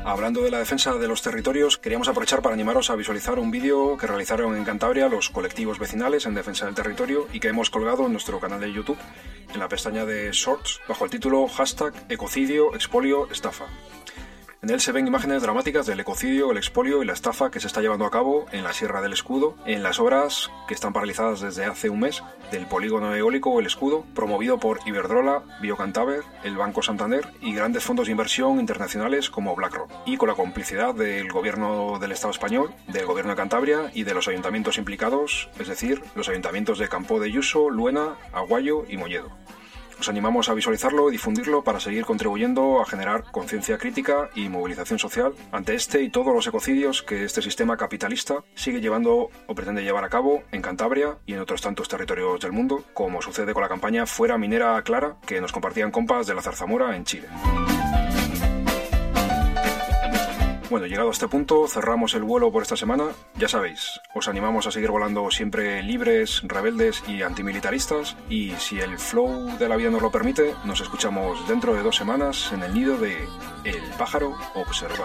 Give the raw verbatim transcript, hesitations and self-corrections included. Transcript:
Hablando de la defensa de los territorios, queríamos aprovechar para animaros a visualizar un vídeo que realizaron en Cantabria los colectivos vecinales en defensa del territorio y que hemos colgado en nuestro canal de YouTube, en la pestaña de Shorts, bajo el título hashtag ecocidio, expolio, estafa. En él se ven imágenes dramáticas del ecocidio, el expolio y la estafa que se está llevando a cabo en la Sierra del Escudo, en las obras que están paralizadas desde hace un mes del polígono eólico El Escudo, promovido por Iberdrola, Biocantaber, el Banco Santander y grandes fondos de inversión internacionales como BlackRock, y con la complicidad del gobierno del Estado español, del gobierno de Cantabria y de los ayuntamientos implicados, es decir, los ayuntamientos de Campo de Yuso, Luena, Aguayo y Molledo. Os animamos a visualizarlo y difundirlo para seguir contribuyendo a generar conciencia crítica y movilización social ante este y todos los ecocidios que este sistema capitalista sigue llevando o pretende llevar a cabo en Cantabria y en otros tantos territorios del mundo, como sucede con la campaña Fuera Minera Clara que nos compartían compas de la Zarzamora en Chile. Bueno, llegado a este punto, cerramos el vuelo por esta semana. Ya sabéis, os animamos a seguir volando siempre libres, rebeldes y antimilitaristas. Y si el flow de la vida nos lo permite, nos escuchamos dentro de dos semanas en el nido de El Pájaro Observa.